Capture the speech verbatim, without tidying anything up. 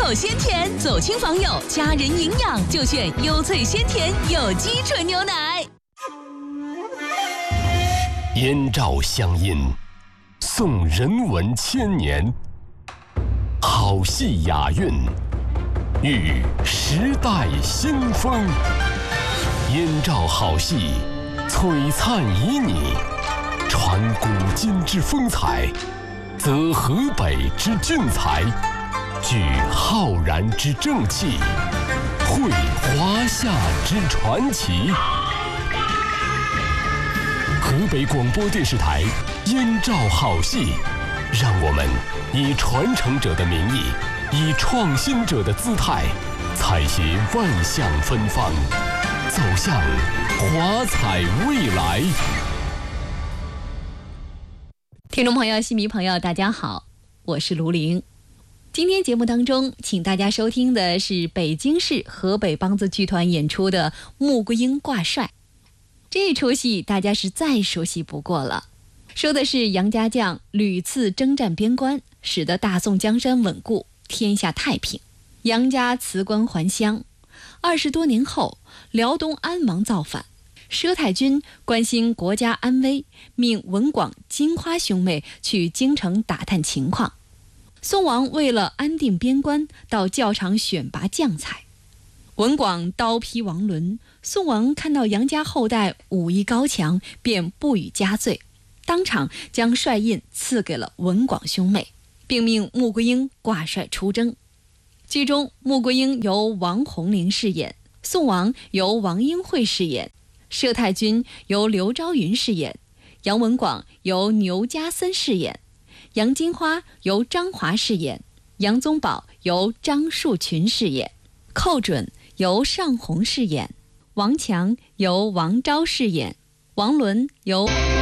有鲜甜，走亲访友，家人营养就选优萃鲜甜有机纯牛奶。 燕赵乡音，颂人文千年；好戏雅韵，遇时代新风。燕赵好戏，璀璨旖旎，传古今之风采，则河北之俊才，聚浩然之正气，绘华夏之传奇。河北广播电视台燕赵好戏，让我们以传承者的名义，以创新者的姿态，采撷万象芬芳，走向华彩未来。 听众朋友、戏迷朋友，大家好，我是卢玲。今天节目当中，请大家收听的是北京市河北梆子剧团演出的《穆桂英挂帅》。这出戏大家是再熟悉不过了，说的是杨家将屡次征战边关，使得大宋江山稳固，天下太平。杨家辞官还乡，二十多年后，辽东安王造反，佘太君关心国家安危，命文广、金花兄妹去京城打探情况。宋王为了安定边关，到教场选拔将才。文广刀劈王伦，宋王看到杨家后代武艺高强，便不予加罪，当场将帅印赐给了文广兄妹，并命穆桂英挂帅出征。剧中穆桂英由王红玲饰演，宋王由王英惠饰演，佘太君由刘昭云饰演，杨文广由牛家森饰演，杨金花由张华饰演，杨宗保由张树群饰演，寇准由尚红饰演，王强由王昭饰演，王伦由